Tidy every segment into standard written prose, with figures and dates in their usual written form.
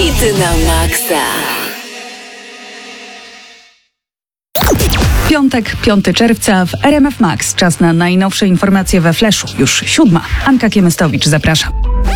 Hity na maksa. Piątek, 5 czerwca w RMF Max. Czas na najnowsze informacje we Flashu. Już 7. Anka Kiemystowicz, zapraszam.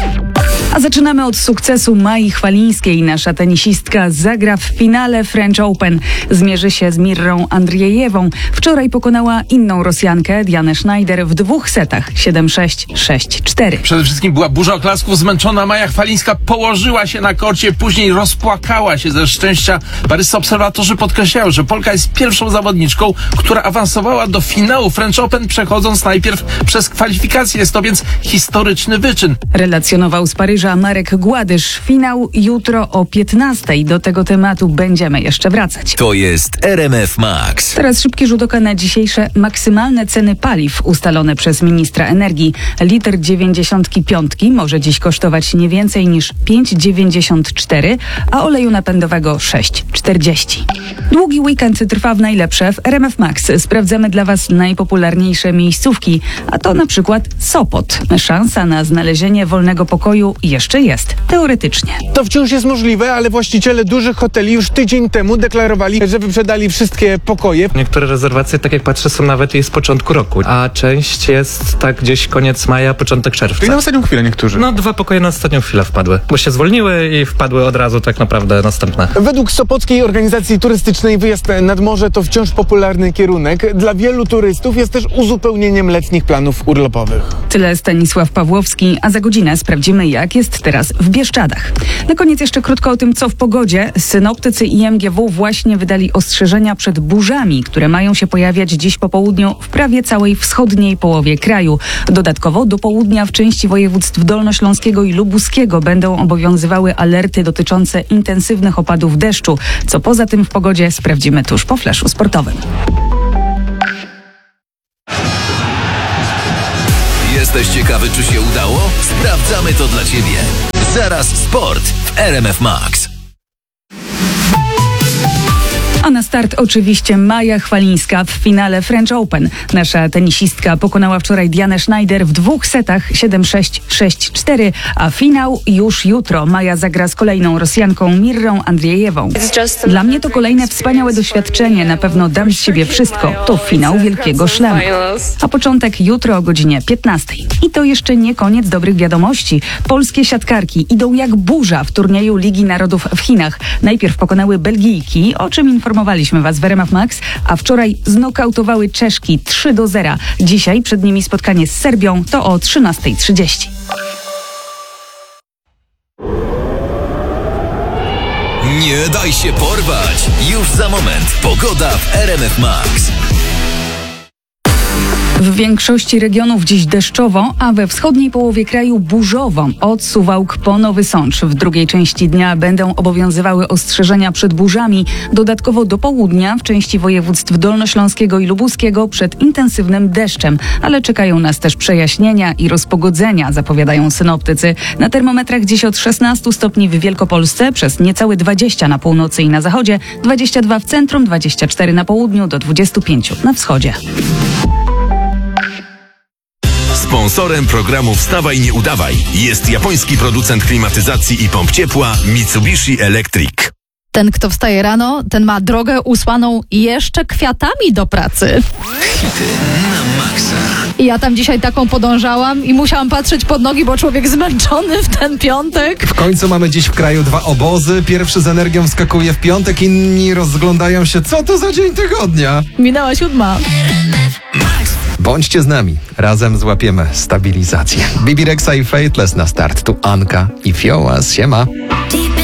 A zaczynamy od sukcesu Mai Chwalińskiej. Nasza tenisistka zagra w finale French Open. Zmierzy się z Mirrą Andrzejewą. Wczoraj pokonała inną Rosjankę, Dianę Schneider, w 2 setach 7-6, 6-4. Przede wszystkim była burza oklasków. Zmęczona Maja Chwalińska położyła się na korcie, później rozpłakała się ze szczęścia. Paryscy obserwatorzy podkreślają, że Polka jest pierwszą zawodniczką, która awansowała do finału French Open, przechodząc najpierw przez kwalifikacje. Jest to więc historyczny wyczyn. Relacjonował z Paryża Marek Gładysz. Finał jutro o 15:00. Do tego tematu będziemy jeszcze wracać. To jest RMF Max. Teraz szybki rzut oka na dzisiejsze maksymalne ceny paliw ustalone przez ministra energii. Litr 95 może dziś kosztować nie więcej niż 5,94, a oleju napędowego 6,40. Długi weekend trwa w najlepsze. W RMF Max sprawdzamy dla Was najpopularniejsze miejscówki, a to na przykład Sopot. Szansa na znalezienie wolnego pokoju jeszcze jest, teoretycznie. To wciąż jest możliwe, ale właściciele dużych hoteli już tydzień temu deklarowali, że wyprzedali wszystkie pokoje. Niektóre rezerwacje, tak jak patrzę, są nawet i z początku roku, a część jest tak gdzieś koniec maja, początek czerwca. Czyli na ostatnią chwilę niektórzy. No 2 pokoje na ostatnią chwilę wpadły, bo się zwolniły i wpadły od razu tak naprawdę następne. Według Sopockiej Organizacji Turystycznej wyjazd nad morze to wciąż popularny kierunek. Dla wielu turystów jest też uzupełnieniem letnich planów urlopowych. Tyle Stanisław Pawłowski, a za godzinę sprawdzimy, jak jest teraz w Bieszczadach. Na koniec jeszcze krótko o tym, co w pogodzie. Synoptycy IMGW właśnie wydali ostrzeżenia przed burzami, które mają się pojawiać dziś po południu w prawie całej wschodniej połowie kraju. Dodatkowo do południa w części województw dolnośląskiego i lubuskiego będą obowiązywały alerty dotyczące intensywnych opadów deszczu. Co poza tym w pogodzie sprawdzimy tuż po flashu sportowym. Jesteś ciekawy, czy się udało? Sprawdzamy to dla Ciebie. Zaraz sport w RMF Max. A na start oczywiście Maja Chwalińska w finale French Open. Nasza tenisistka pokonała wczoraj Dianę Schneider w 2 setach 7-6, 6-4, a finał już jutro. Maja zagra z kolejną Rosjanką Mirrą Andrzejewą. Dla mnie to kolejne wspaniałe doświadczenie. Na pewno dam z siebie wszystko. To finał Wielkiego Szlamu. A początek jutro o godzinie 15:00. I to jeszcze nie koniec dobrych wiadomości. Polskie siatkarki idą jak burza w turnieju Ligi Narodów w Chinach. Najpierw pokonały Belgijki, o czym informowaliśmy Was w RMF Max, a wczoraj znokautowały Czeszki 3-0. Dzisiaj przed nimi spotkanie z Serbią, to o 13:30. Nie daj się porwać! Już za moment pogoda w RMF Max. W większości regionów dziś deszczowo, a we wschodniej połowie kraju burzowo. Od Suwałk po Nowy Sącz. W drugiej części dnia będą obowiązywały ostrzeżenia przed burzami. Dodatkowo do południa w części województw dolnośląskiego i lubuskiego przed intensywnym deszczem. Ale czekają nas też przejaśnienia i rozpogodzenia, zapowiadają synoptycy. Na termometrach dziś od 16 stopni w Wielkopolsce, przez niecałe 20 na północy i na zachodzie, 22 w centrum, 24 na południu, do 25 na wschodzie. Sponsorem programu Wstawaj, nie udawaj jest japoński producent klimatyzacji i pomp ciepła Mitsubishi Electric. Ten, kto wstaje rano, ten ma drogę usłaną jeszcze kwiatami do pracy. Hity na maksa. I ja tam dzisiaj taką podążałam i musiałam patrzeć pod nogi, bo człowiek zmęczony w ten piątek. W końcu mamy dziś w kraju 2 obozy. Pierwszy z energią wskakuje w piątek, inni rozglądają się, co to za dzień tygodnia. Minęła 7:00. Bądźcie z nami, razem złapiemy stabilizację. Bibi Rexha i Faithless na start. Tu Anka i Fiołas, siema.